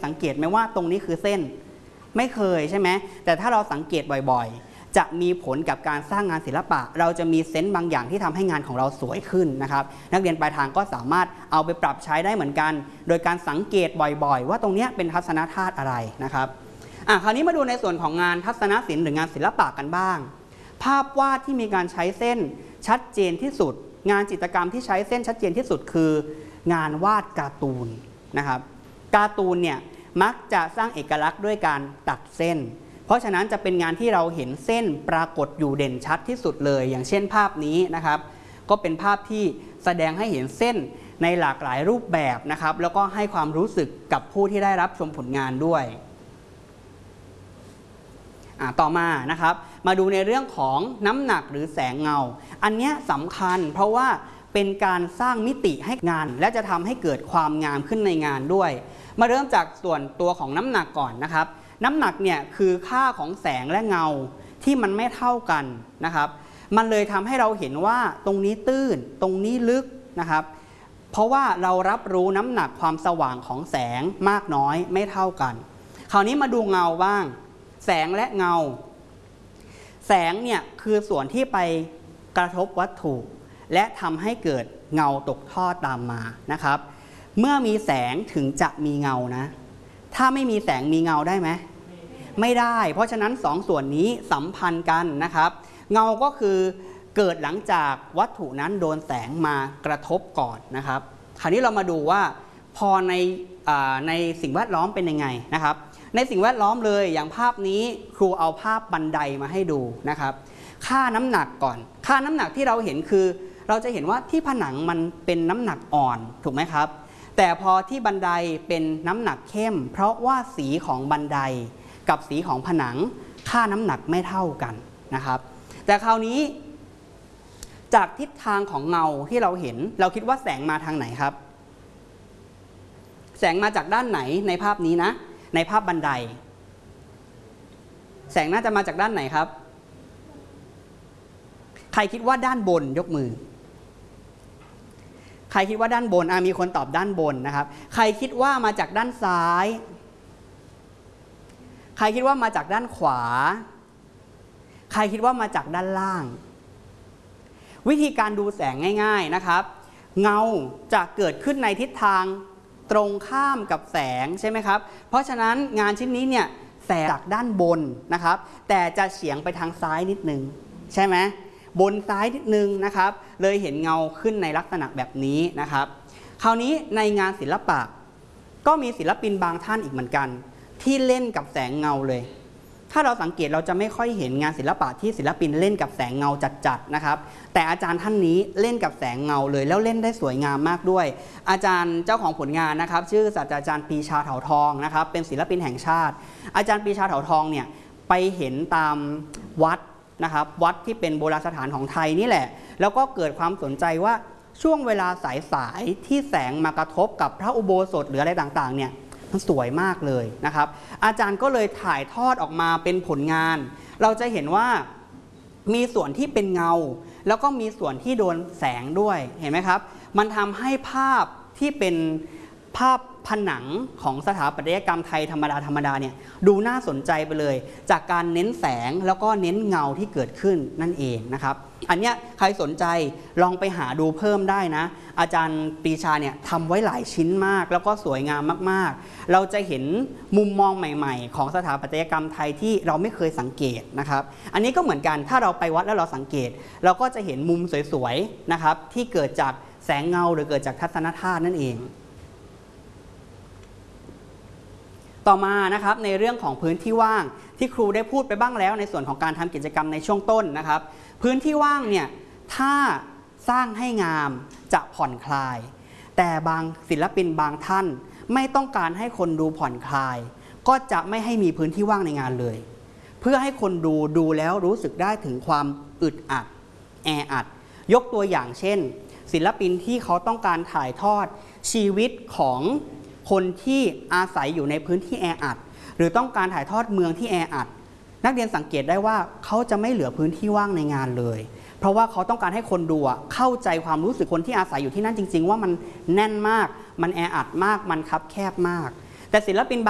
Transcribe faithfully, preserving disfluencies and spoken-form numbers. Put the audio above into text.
สังเกตไหมว่าตรงนี้คือเส้นไม่เคยใช่ไหมแต่ถ้าเราสังเกตบ่อยๆจะมีผลกับการสร้างงานศิลปะเราจะมีเซนส์บางอย่างที่ทำให้งานของเราสวยขึ้นนะครับนักเรียนปลายทางก็สามารถเอาไปปรับใช้ได้เหมือนกันโดยการสังเกตบ่อยๆว่าตรงนี้เป็นทัศนธาตุอะไรนะครับอ่ะคราวนี้มาดูในส่วนของงานทัศนศิลป์หรืองานศิลปะกันบ้างภาพวาดที่มีการใช้เส้นชัดเจนที่สุดงานจิตรกรรมที่ใช้เส้นชัดเจนที่สุดคืองานวาดการ์ตูนนะครับการ์ตูนเนี่ยมักจะสร้างเอกลักษณ์ด้วยการตัดเส้นเพราะฉะนั้นจะเป็นงานที่เราเห็นเส้นปรากฏอยู่เด่นชัดที่สุดเลยอย่างเช่นภาพนี้นะครับก็เป็นภาพที่แสดงให้เห็นเส้นในหลากหลายรูปแบบนะครับแล้วก็ให้ความรู้สึกกับผู้ที่ได้รับชมผลงานด้วยต่อมานะครับมาดูในเรื่องของน้ำหนักหรือแสงเงาอันนี้สำคัญเพราะว่าเป็นการสร้างมิติให้งานและจะทำให้เกิดความงามขึ้นในงานด้วยมาเริ่มจากส่วนตัวของน้ำหนักก่อนนะครับน้ำหนักเนี่ยคือค่าของแสงและเงาที่มันไม่เท่ากันนะครับมันเลยทำให้เราเห็นว่าตรงนี้ตื้นตรงนี้ลึกนะครับเพราะว่าเรารับรู้น้ำหนักความสว่างของแสงมากน้อยไม่เท่ากันคราวนี้มาดูเงาบ้างแสงและเงาแสงเนี่ยคือส่วนที่ไปกระทบวัตถุและทำให้เกิดเงาตกทอดตามมานะครับเมื่อมีแสงถึงจะมีเงานะถ้าไม่มีแสงมีเงาได้ไหมไม่ได้เพราะฉะนั้นสองส่วนนี้สัมพันธ์กันนะครับเงาก็คือเกิดหลังจากวัตถุนั้นโดนแสงมากระทบก่อนนะครับคราวนี้เรามาดูว่าพอในในสิ่งแวดล้อมเป็นยังไงนะครับในสิ่งแวดล้อมเลยอย่างภาพนี้ครูเอาภาพบันไดมาให้ดูนะครับค่าน้ำหนักก่อนค่าน้ำหนักที่เราเห็นคือเราจะเห็นว่าที่ผนังมันเป็นน้ำหนักอ่อนถูกไหมครับแต่พอที่บันไดเป็นน้ำหนักเข้มเพราะว่าสีของบันไดกับสีของผนังค่าน้ำหนักไม่เท่ากันนะครับแต่คราวนี้จากทิศทางของเงาที่เราเห็นเราคิดว่าแสงมาทางไหนครับแสงมาจากด้านไหนในภาพนี้นะในภาพบันไดแสงน่าจะมาจากด้านไหนครับใครคิดว่าด้านบนยกมือใครคิดว่าด้านบนมีคนตอบด้านบนนะครับใครคิดว่ามาจากด้านซ้ายใครคิดว่ามาจากด้านขวาใครคิดว่ามาจากด้านล่างวิธีการดูแสงง่ายๆนะครับเงาจะเกิดขึ้นในทิศทางตรงข้ามกับแสงใช่ไหมครับเพราะฉะนั้นงานชิ้นนี้เนี่ยแสงจากด้านบนนะครับแต่จะเฉียงไปทางซ้ายนิดนึงใช่ไหมบนซ้ายนิดนึงนะครับเลยเห็นเงาขึ้นในลักษณะแบบนี้นะครับคราวนี้ในงานศิลปะก็มีศิลปินบางท่านอีกเหมือนกันที่เล่นกับแสงเงาเลยถ้าเราสังเกตเราจะไม่ค่อยเห็นงานศิลปะที่ศิลปินเล่นกับแสงเงาจัดๆนะครับแต่อาจารย์ท่านนี้เล่นกับแสงเงาเลยแล้วเล่นได้สวยงามมากด้วยอาจารย์เจ้าของผลงานนะครับชื่อศาสตราจารย์ปรีชาเถาทองนะครับเป็นศิลปินแห่งชาติอาจารย์ปรีชาเถาทองเนี่ยไปเห็นตามวัดนะครับวัดที่เป็นโบราณสถานของไทยนี่แหละแล้วก็เกิดความสนใจว่าช่วงเวลาสายๆที่แสงมากระทบกับพระอุโบสถหรืออะไรต่างๆเนี่ยมันสวยมากเลยนะครับอาจารย์ก็เลยถ่ายทอดออกมาเป็นผลงานเราจะเห็นว่ามีส่วนที่เป็นเงาแล้วก็มีส่วนที่โดนแสงด้วยเห็นไหมครับมันทำให้ภาพที่เป็นภาพผนังของสถาปัตยกรรมไทยธรรมดาธรรมดาเนี่ยดูน่าสนใจไปเลยจากการเน้นแสงแล้วก็เน้นเงาที่เกิดขึ้นนั่นเองนะครับอันเนี้ยใครสนใจลองไปหาดูเพิ่มได้นะอาจารย์ปรีชาเนี่ยทำไว้หลายชิ้นมากแล้วก็สวยงามมากๆเราจะเห็นมุมมองใหม่ๆของสถาปัตยกรรมไทยที่เราไม่เคยสังเกตนะครับอันนี้ก็เหมือนกันถ้าเราไปวัดแล้วเราสังเกตเราก็จะเห็นมุมสวยๆนะครับที่เกิดจากแสงเงาหรือเกิดจากทัศนธาตุนั่นเองต่อมานะครับในเรื่องของพื้นที่ว่างที่ครูได้พูดไปบ้างแล้วในส่วนของการทำกิจกรรมในช่วงต้นนะครับพื้นที่ว่างเนี่ยถ้าสร้างให้งามจะผ่อนคลายแต่บางศิลปินบางท่านไม่ต้องการให้คนดูผ่อนคลายก็จะไม่ให้มีพื้นที่ว่างในงานเลยเพื่อให้คนดูดูแล้วรู้สึกได้ถึงความอึดอัดแออัดยกตัวอย่างเช่นศิลปินที่เขาต้องการถ่ายทอดชีวิตของคนที่อาศัยอยู่ในพื้นที่แออัดหรือต้องการถ่ายทอดเมืองที่แออัดนักเรียนสังเกตได้ว่าเขาจะไม่เหลือพื้นที่ว่างในงานเลยเพราะว่าเขาต้องการให้คนดูเข้าใจความรู้สึกคนที่อาศัยอยู่ที่นั่นจริงๆว่ามันแน่นมากมันแออัดมากมันคับแคบมากแต่ศิลปิน